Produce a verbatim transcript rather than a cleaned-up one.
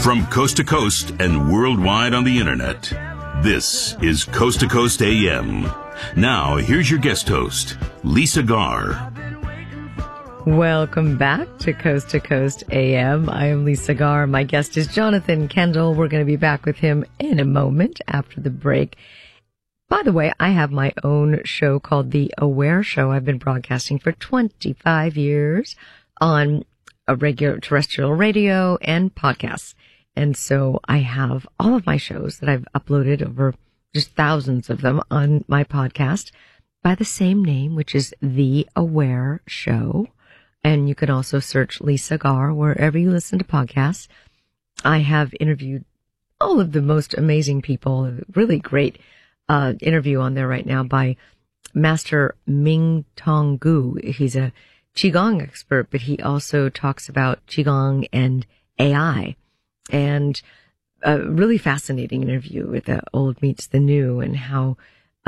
From coast to coast and worldwide on the internet, this is Coast to Coast A M. Now, here's your guest host, Lisa Garr. Welcome back to Coast to Coast A M. I am Lisa Garr. My guest is Jonathan Kendall. We're going to be back with him in a moment after the break. By the way, I have my own show called The Aware Show. I've been broadcasting for twenty-five years on a regular terrestrial radio and podcasts. And so I have all of my shows that I've uploaded, over just thousands of them, on my podcast by the same name, which is The Aware Show. And you can also search Lisa Garr wherever you listen to podcasts. I have interviewed all of the most amazing people. A really great uh, interview on there right now by Master Ming Tong Gu. He's a Qigong expert, but he also talks about Qigong and A I. And a really fascinating interview with the old meets the new, and how